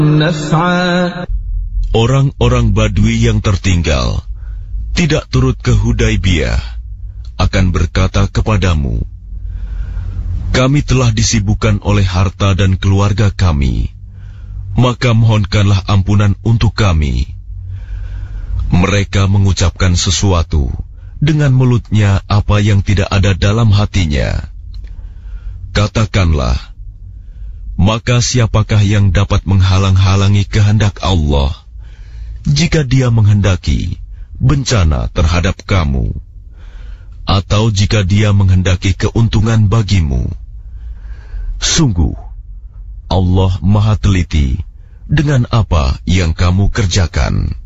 نفعا. Orang-orang Badui yang tertinggal tidak turut ke Hudaibiyah akan berkata kepadamu, kami telah disibukkan oleh harta dan keluarga kami, maka mohonkanlah ampunan untuk kami. Mereka mengucapkan sesuatu dengan mulutnya apa yang tidak ada dalam hatinya. Katakanlah, maka siapakah yang dapat menghalang-halangi kehendak Allah jika Dia menghendaki bencana terhadap kamu, atau jika Dia menghendaki keuntungan bagimu? Sungguh, Allah Maha Teliti dengan apa yang kamu kerjakan.